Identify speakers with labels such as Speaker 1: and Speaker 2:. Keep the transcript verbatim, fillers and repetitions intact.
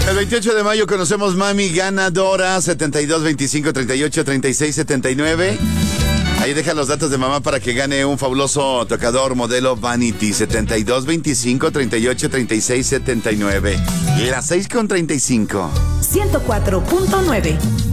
Speaker 1: El veintiocho de mayo conocemos mami ganadora setenta y dos, veinticinco, treinta y ocho, treinta y seis, setenta y nueve. Ahí deja los datos de mamá para que gane un fabuloso tocador modelo Vanity setenta y dos, veinticinco, treinta y ocho, treinta y seis, setenta y nueve. Y las seis con treinta y cinco.
Speaker 2: ciento cuatro punto nueve.